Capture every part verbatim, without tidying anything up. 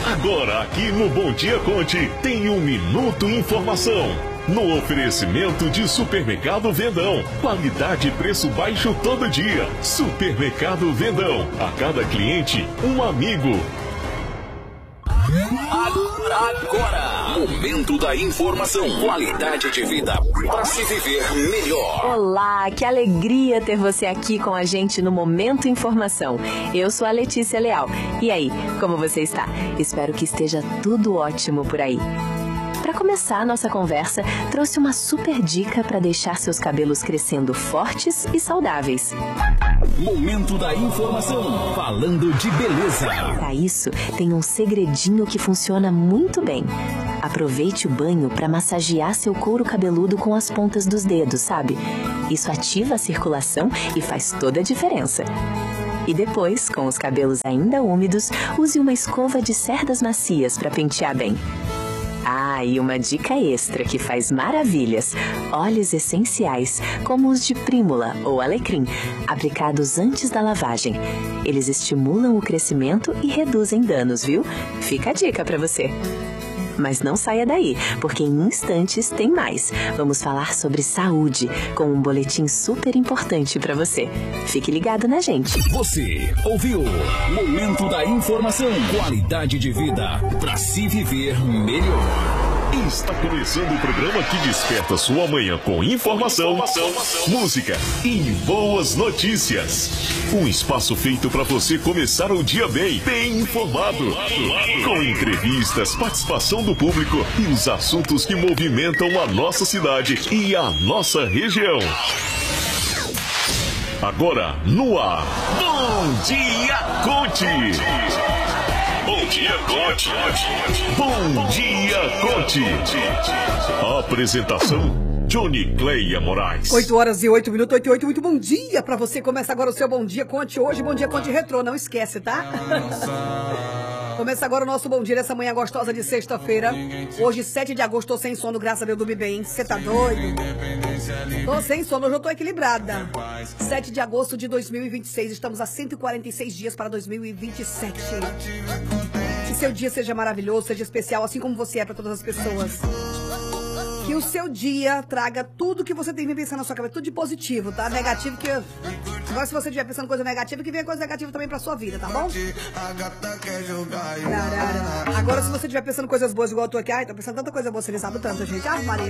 Agora, aqui no Bom Dia Conte, tem um Minuto Informação. No oferecimento de Supermercado Vendão. Qualidade e preço baixo todo dia. Supermercado Vendão. A cada cliente, um amigo. Agora, Momento da Informação. Qualidade de vida para se viver melhor. Olá, que alegria ter você aqui com a gente no Momento Informação. Eu sou a Letícia Leal. E aí, como você está? Espero que esteja tudo ótimo por aí. Para começar a nossa conversa, trouxe uma super dica para deixar seus cabelos crescendo fortes e saudáveis. Momento da Informação, falando de beleza. Para isso, tem um segredinho que funciona muito bem. Aproveite o banho para massagear seu couro cabeludo com as pontas dos dedos, sabe? Isso ativa a circulação e faz toda a diferença. E depois, com os cabelos ainda úmidos, use uma escova de cerdas macias para pentear bem. Ah, e uma dica extra que faz maravilhas: óleos essenciais, como os de prímula ou alecrim, aplicados antes da lavagem. Eles estimulam o crescimento e reduzem danos, viu? Fica a dica para você. Mas não saia daí, porque em instantes tem mais. Vamos falar sobre saúde, com um boletim super importante para você. Fique ligado na gente. Você ouviu Momento da Informação. Qualidade de vida para se viver melhor. Está começando o programa que desperta sua manhã com informação, informação, música e boas notícias. Um espaço feito para você começar o dia bem, bem informado. Com entrevistas, participação do público e os assuntos que movimentam a nossa cidade e a nossa região. Agora, no ar, Bom Dia Conte! Bom Dia Conte! Bom Dia Conte! Apresentação: Johnny Cleia Moraes. oito horas e oito minutos, oito e oito, muito bom dia pra você. Começa agora o seu Bom Dia Conte. Hoje, Bom Dia Conte Retrô, não esquece, tá? Começa agora o nosso Bom Dia nessa manhã gostosa de sexta-feira. Hoje, sete de agosto, tô sem sono, graças a Deus, dormi bem. Você tá doido? Tô sem sono, hoje eu tô equilibrada. sete de agosto de dois mil e vinte e seis, estamos a cento e quarenta e seis dias para dois mil e vinte e sete. Que seu dia seja maravilhoso, seja especial, assim como você é para todas as pessoas. Que o seu dia traga tudo que você tem que pensar na sua cabeça, tudo de positivo, tá? Negativo que... Agora, se você estiver pensando coisa negativa, que venha coisa negativa também pra sua vida, tá bom? Agora, se você estiver pensando coisas boas igual eu tô aqui, ai, tô pensando tanta coisa boa, você nem sabe tanto, gente. Ah, Maria.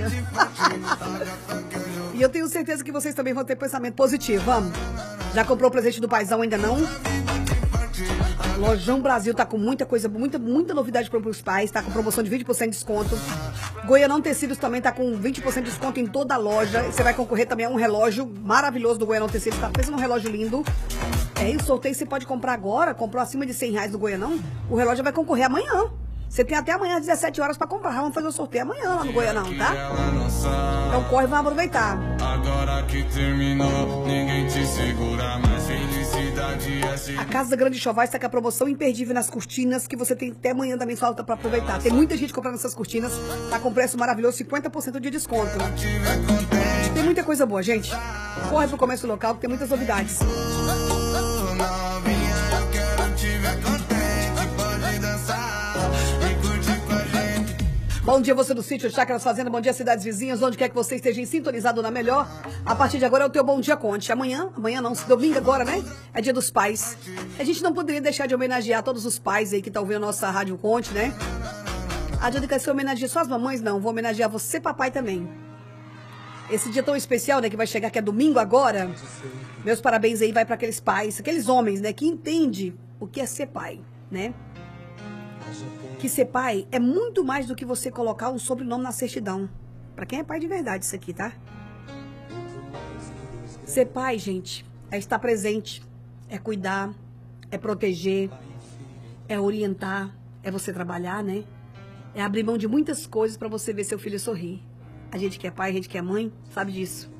E eu tenho certeza que vocês também vão ter pensamento positivo, vamos? Já comprou o presente do paizão, ainda não? Lojão Brasil tá com muita coisa, muita, muita novidade para os pais, tá com promoção de vinte por cento de desconto. Goianão Tecidos também tá com vinte por cento de desconto em toda a loja. Você vai concorrer também a um relógio maravilhoso do Goianão Tecidos, tá pensando num relógio lindo. É, e o sorteio você pode comprar agora, comprou acima de cem reais do Goianão, o relógio vai concorrer amanhã. Você tem até amanhã às dezessete horas para comprar. Vamos fazer o sorteio amanhã lá no Goianão, tá? Então corre, vamos aproveitar. Agora que terminou, ninguém te segura mais. Felicidade é... A Casa Grande Chovais está com a promoção imperdível nas cortinas, que você tem até amanhã também só para aproveitar. Tem muita gente comprando essas cortinas, tá com preço maravilhoso, cinquenta por cento de desconto. Tem muita coisa boa, gente. Corre pro comércio local que tem muitas novidades. Bom dia você do sítio Chácaras Fazenda, bom dia cidades vizinhas, onde quer que você esteja sintonizado na melhor. A partir de agora é o teu Bom Dia Conte. Amanhã, amanhã não, domingo agora, né? É dia dos pais. A gente não poderia deixar de homenagear todos os pais aí que estão ouvindo a nossa Rádio Conte, né? A Dica que você homenageia só as mamães, não. Vou homenagear você, papai, também. Esse dia tão especial, né, que vai chegar, que é domingo agora. Meus parabéns aí vai para aqueles pais, aqueles homens, né, que entendem o que é ser pai, né? Que ser pai é muito mais do que você colocar um sobrenome na certidão. Pra quem é pai de verdade isso aqui, tá? Ser pai, gente, é estar presente, é cuidar, é proteger, é orientar, é você trabalhar, né? É abrir mão de muitas coisas pra você ver seu filho sorrir. A gente que é pai, a gente que é mãe, sabe disso.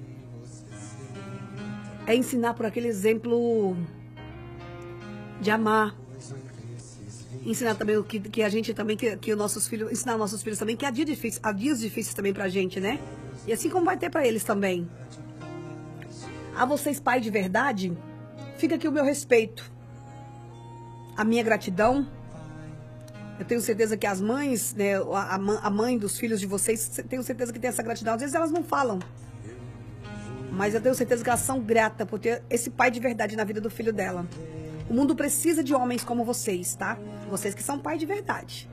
É ensinar por aquele exemplo de amar. Ensinar também o que, que a gente também, que, que os nossos filhos, ensinar nossos filhos também, que há dias difíceis, há dias difíceis também pra gente, né? E assim como vai ter pra eles também. A vocês, pai de verdade, fica aqui o meu respeito, a minha gratidão Eu tenho certeza que as mães, né, a, a mãe dos filhos de vocês, tenho certeza que tem essa gratidão. Às vezes elas não falam, mas eu tenho certeza que elas são gratas por ter esse pai de verdade na vida do filho dela. O mundo precisa de homens como vocês, tá? Vocês que são pai de verdade.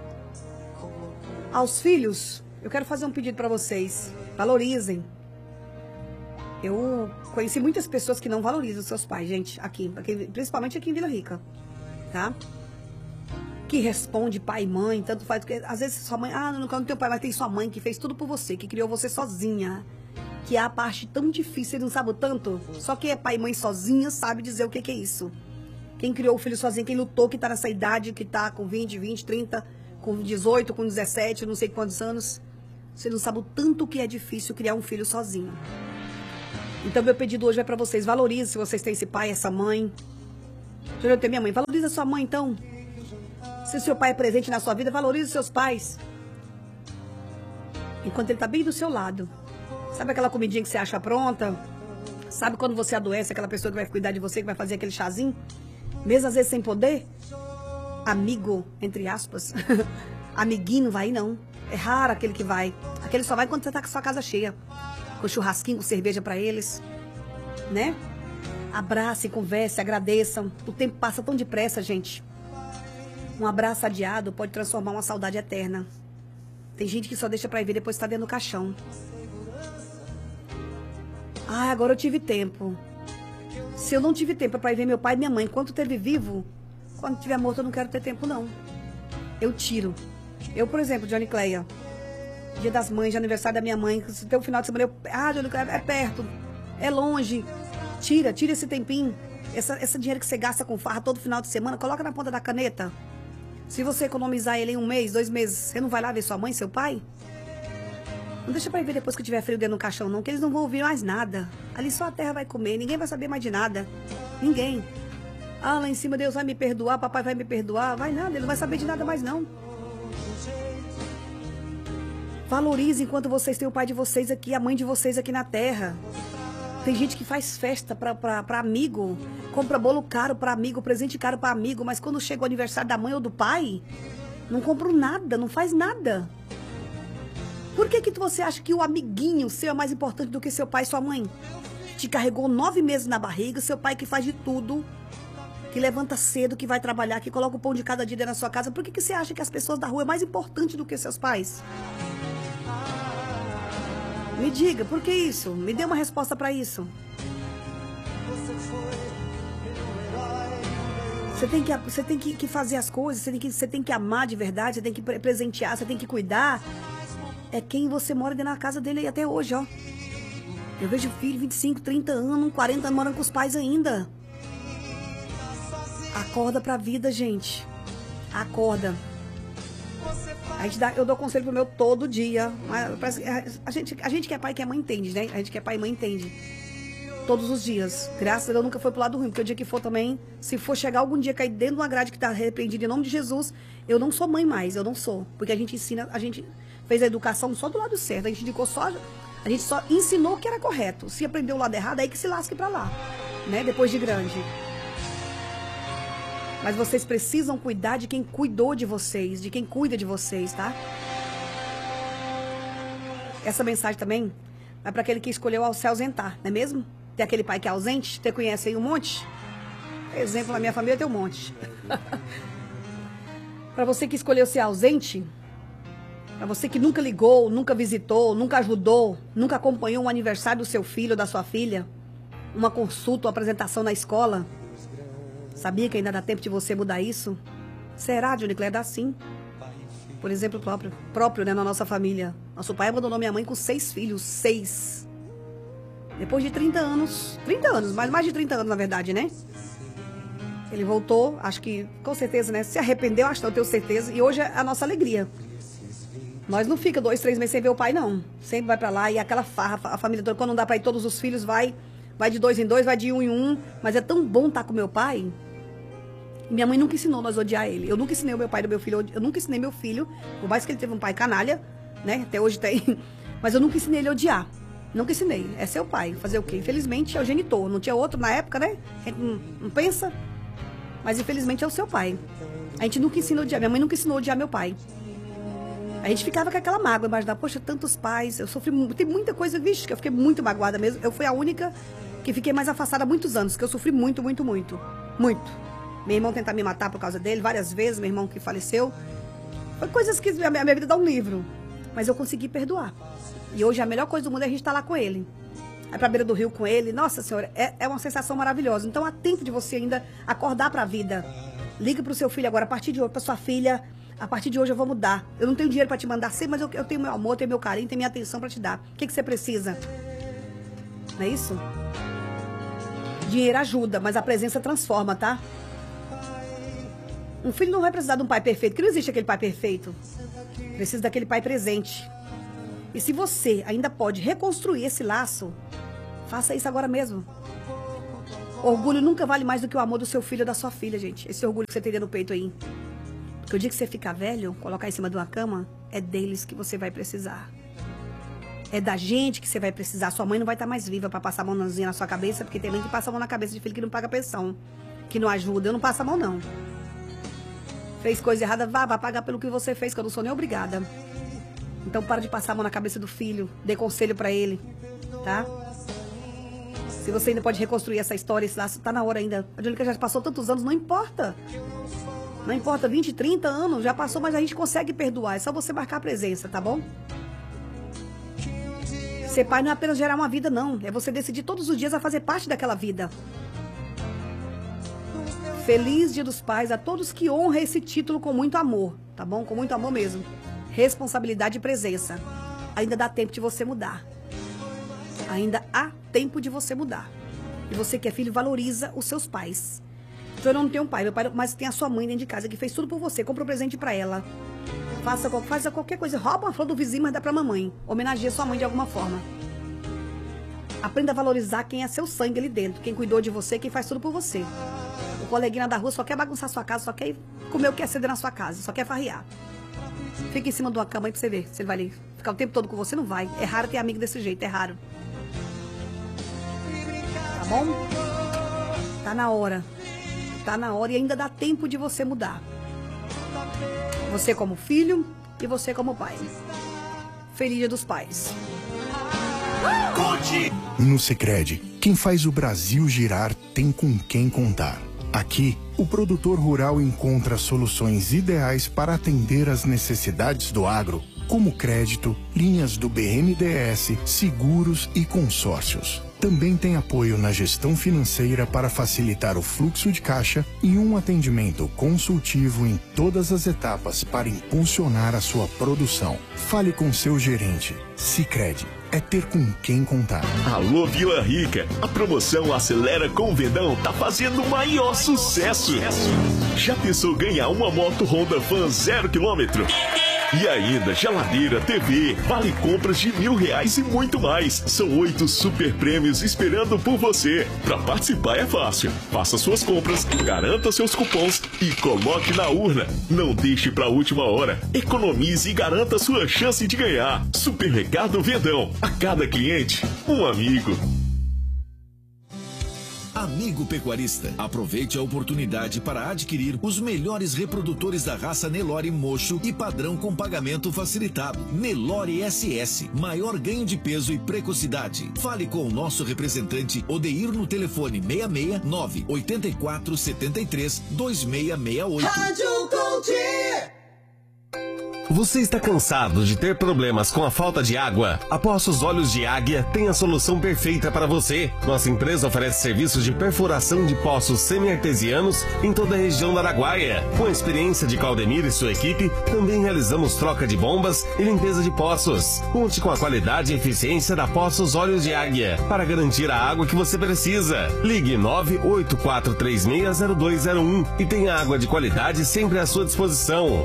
Aos filhos, eu quero fazer um pedido para vocês. Valorizem. Eu conheci muitas pessoas que não valorizam os seus pais, gente, aqui, aqui, principalmente aqui em Vila Rica, tá? Que responde pai e mãe, tanto faz, porque às vezes sua mãe, ah, não quero teu pai, mas tem sua mãe que fez tudo por você, que criou você sozinha, que é a parte tão difícil, você não sabe o tanto, só quem é pai e mãe sozinha sabe dizer o que, que é isso. Quem criou o filho sozinho, quem lutou, que tá nessa idade, que tá com vinte, vinte, trinta, com dezoito, com dezessete, não sei quantos anos, você não sabe o tanto que é difícil criar um filho sozinho. Então meu pedido hoje é pra vocês, valorizem se vocês têm esse pai, essa mãe. Eu tenho minha mãe, valoriza sua mãe então. Se o seu pai é presente na sua vida, valorize os seus pais. Enquanto ele está bem do seu lado. Sabe aquela comidinha que você acha pronta? Sabe quando você adoece, aquela pessoa que vai cuidar de você, que vai fazer aquele chazinho? Mesmo às vezes sem poder? Amigo, entre aspas. Amiguinho vai não. É raro aquele que vai. Aquele só vai quando você está com a sua casa cheia. Com churrasquinho, com cerveja para eles. Né? Abracem, conversem, agradeçam. O tempo passa tão depressa, gente. Um abraço adiado pode transformar uma saudade eterna. Tem gente que só deixa pra ir ver depois que tá dentro do caixão. Ah, agora eu tive tempo. Se eu não tive tempo pra ir ver meu pai e minha mãe enquanto teve vivo, quando tiver morto eu não quero ter tempo, não. Eu tiro. Eu, por exemplo, Johnny Cleia, dia das mães, de aniversário da minha mãe, se tem um final de semana, eu... Ah, Johnny Cleia, é perto, é longe. Tira, tira esse tempinho. Essa, esse dinheiro que você gasta com farra todo final de semana, coloca na ponta da caneta. Se você economizar ele em um mês, dois meses, você não vai lá ver sua mãe, seu pai? Não deixa pra ir ver depois que tiver frio dentro do caixão, não, que eles não vão ouvir mais nada. Ali só a terra vai comer, ninguém vai saber mais de nada. Ninguém. Ah, lá em cima Deus vai me perdoar, papai vai me perdoar. Vai nada, ele não vai saber de nada mais, não. Valorize enquanto vocês têm o pai de vocês aqui, a mãe de vocês aqui na terra. Tem gente que faz festa pra, pra, pra amigo, compra bolo caro pra amigo, presente caro pra amigo, mas quando chega o aniversário da mãe ou do pai, não compra nada, não faz nada. Por que que você acha que o amiguinho seu é mais importante do que seu pai e sua mãe? Te carregou nove meses na barriga, seu pai que faz de tudo, que levanta cedo, que vai trabalhar, que coloca o pão de cada dia dentro da sua casa. Por que que você acha que as pessoas da rua é mais importante do que seus pais? Me diga, por que isso? Me dê uma resposta para isso. Você tem, que, você tem que, que fazer as coisas, você tem, que, você tem que amar de verdade, você tem que presentear, você tem que cuidar. É quem você mora dentro da casa dele aí até hoje, ó. Eu vejo filho, vinte e cinco, trinta anos, quarenta anos morando com os pais ainda. Acorda pra vida, gente. Acorda. A gente dá, eu dou conselho pro meu todo dia. A gente, a gente que é pai e que é mãe entende, né? A gente que é pai e mãe entende. Todos os dias. Graças a Deus eu nunca foi pro lado ruim. Porque o dia que for também, se for chegar algum dia, cair dentro de uma grade que tá arrependido em nome de Jesus, eu não sou mãe mais, eu não sou. Porque a gente ensina, a gente fez a educação só do lado certo. A gente indicou só, a gente só ensinou o que era correto. Se aprendeu o lado errado, aí que se lasque pra lá. Né? Depois de grande. Mas vocês precisam cuidar de quem cuidou de vocês, de quem cuida de vocês, tá? Essa mensagem também é para aquele que escolheu se ausentar, não é mesmo? Tem aquele pai que é ausente, você conhece aí um monte? Exemplo, na minha família tem um monte. Para você que escolheu ser ausente, para você que nunca ligou, nunca visitou, nunca ajudou, nunca acompanhou um aniversário do seu filho ou da sua filha, uma consulta, uma apresentação na escola, sabia que ainda dá tempo de você mudar isso? Será, Johnny Cleia? Dá sim. Por exemplo, próprio, próprio né, na nossa família. Nosso pai abandonou minha mãe com seis filhos. Seis. Depois de trinta anos. trinta anos, mais, mais de trinta anos, na verdade, né? Ele voltou, acho que, com certeza, né? Se arrependeu, acho que eu tenho certeza. E hoje é a nossa alegria. Nós não fica dois, três meses sem ver o pai, não. Sempre vai pra lá e aquela farra, a família toda, quando não dá pra ir todos os filhos, vai... Vai de dois em dois, vai de um em um. Mas é tão bom estar com meu pai. Minha mãe nunca ensinou nós a odiar ele. Eu nunca ensinei o meu pai do meu filho. Eu nunca ensinei meu filho. Por mais que ele teve um pai canalha, né? Até hoje tem. Mas eu nunca ensinei ele a odiar. Nunca ensinei. É seu pai. Fazer o quê? Infelizmente é o genitor. Não tinha outro na época, né? A gente não, não pensa. Mas infelizmente é o seu pai. A gente nunca ensinou a odiar. Minha mãe nunca ensinou a odiar meu pai. A gente ficava com aquela mágoa, imaginar, poxa, tantos pais. Eu sofri, tem muita coisa, vixe, que eu fiquei muito magoada mesmo. Eu fui a única que fiquei mais afastada há muitos anos, que eu sofri muito, muito, muito. Muito. Meu irmão tentar me matar por causa dele, várias vezes, meu irmão que faleceu. Foi coisas que a minha vida dá um livro. Mas eu consegui perdoar. E hoje a melhor coisa do mundo é a gente estar lá com ele. Aí pra beira do rio com ele, nossa senhora, é, é uma sensação maravilhosa. Então há tempo de você ainda acordar pra vida. Liga pro seu filho agora, a partir de hoje, pra sua filha, a partir de hoje eu vou mudar. Eu não tenho dinheiro pra te mandar sempre, mas eu, eu tenho meu amor, tenho meu carinho, tenho minha atenção pra te dar. O que, que você precisa? Não é isso? Dinheiro ajuda, mas a presença transforma, tá? Um filho não vai precisar de um pai perfeito, porque não existe aquele pai perfeito. Precisa daquele pai presente. E se você ainda pode reconstruir esse laço, faça isso agora mesmo. Orgulho nunca vale mais do que o amor do seu filho ou da sua filha, gente. Esse orgulho que você tem no peito aí. Porque o dia que você ficar velho, colocar em cima de uma cama, é deles que você vai precisar. É da gente que você vai precisar. Sua mãe não vai estar mais viva para passar a mãozinha na sua cabeça, porque tem mãe que passa a mão na cabeça de filho que não paga pensão, que não ajuda. Eu não passo a mão, não. Fez coisa errada, vá, vá pagar pelo que você fez, que eu não sou nem obrigada. Então para de passar a mão na cabeça do filho, dê conselho pra ele, tá? Se você ainda pode reconstruir essa história, esse laço, tá na hora ainda. A Angélica já passou tantos anos, não importa. Não importa, vinte, trinta anos, já passou, mas a gente consegue perdoar. É só você marcar a presença, tá bom? Ser pai não é apenas gerar uma vida, não. É você decidir todos os dias a fazer parte daquela vida. Feliz Dia dos Pais a todos que honram esse título com muito amor, tá bom? Com muito amor mesmo. Responsabilidade e presença. Ainda dá tempo de você mudar. Ainda há tempo de você mudar. E você que é filho, valoriza os seus pais. Então eu não tenho um pai, meu pai, mas tem a sua mãe dentro de casa que fez tudo por você. Compra um presente pra ela. Faça, faça qualquer coisa. Rouba uma flor do vizinho, mas dá pra mamãe. Homenageia sua mãe de alguma forma. Aprenda a valorizar quem é seu sangue ali dentro. Quem cuidou de você, quem faz tudo por você. O coleguinha da rua só quer bagunçar sua casa, só quer comer o que é cedo na sua casa, só quer farrear. Fica em cima de uma cama aí pra você ver se ele vai ali ficar o tempo todo com você. Não vai. É raro ter amigo desse jeito, é raro. Tá bom? Tá na hora. Tá na hora e ainda dá tempo de você mudar. Você como filho e você como pai. Feliz Dia dos Pais. No Sicredi, quem faz o Brasil girar tem com quem contar. Aqui, o produtor rural encontra soluções ideais para atender às necessidades do agro, como crédito, linhas do B N D E S, seguros e consórcios. Também tem apoio na gestão financeira para facilitar o fluxo de caixa e um atendimento consultivo em todas as etapas para impulsionar a sua produção. Fale com seu gerente. Sicredi. É ter com quem contar. Alô, Vila Rica! A promoção Acelera com o Verdão tá fazendo o maior sucesso. Já pensou ganhar uma moto Honda Fan zero quilômetro? E ainda, geladeira, T V, vale compras de mil reais e muito mais. São oito super prêmios esperando por você. Pra participar é fácil. Faça suas compras, garanta seus cupons e coloque na urna. Não deixe pra última hora. Economize e garanta sua chance de ganhar. Supermercado Verdão. A cada cliente, um amigo. Amigo pecuarista, aproveite a oportunidade para adquirir os melhores reprodutores da raça Nelore Mocho e padrão com pagamento facilitado. Nelore S S, maior ganho de peso e precocidade. Fale com o nosso representante Odeir no telefone seis seis nove oito quatro sete três dois seis seis oito. Rádio Coach! Você está cansado de ter problemas com a falta de água? A Poços Olhos de Águia tem a solução perfeita para você. Nossa empresa oferece serviços de perfuração de poços semi-artesianos em toda a região da Araguaia. Com a experiência de Claudemir e sua equipe, também realizamos troca de bombas e limpeza de poços. Conte com a qualidade e eficiência da Poços Olhos de Águia para garantir a água que você precisa. Ligue nove oito quatro três seis zero dois zero um e tenha água de qualidade sempre à sua disposição.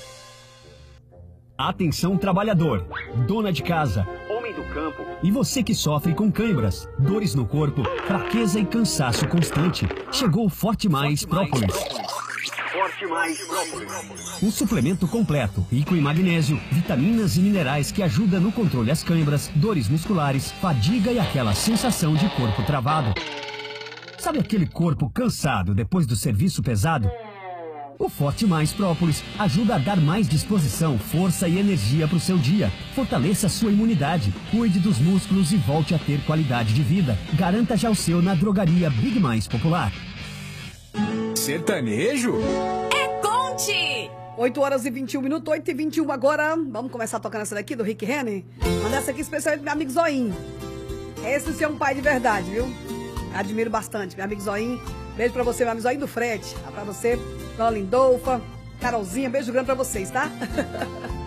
Atenção trabalhador, dona de casa, homem do campo e você que sofre com câimbras, dores no corpo, fraqueza e cansaço constante. Chegou o Forte Mais Própolis. Forte Mais Própolis. Um suplemento completo, rico em magnésio, vitaminas e minerais que ajuda no controle das câimbras, dores musculares, fadiga e aquela sensação de corpo travado. Sabe aquele corpo cansado depois do serviço pesado? O Forte Mais Própolis ajuda a dar mais disposição, força e energia para o seu dia. Fortaleça sua imunidade, cuide dos músculos e volte a ter qualidade de vida. Garanta já o seu na drogaria Big Mais Popular. Sertanejo? É Conte! oito horas e vinte e um minutos, oito e vinte e um agora. Vamos começar tocando essa daqui do Rick Renner? Manda essa aqui especialmente pro meu amigo Zoinho. Esse sim é um pai de verdade, viu? Admiro bastante, meu amigo Zoinho. Beijo pra você, meu amigo Zoinho do Frete. Pra você, Dona Lindolfa, Carolzinha, beijo grande pra vocês, tá?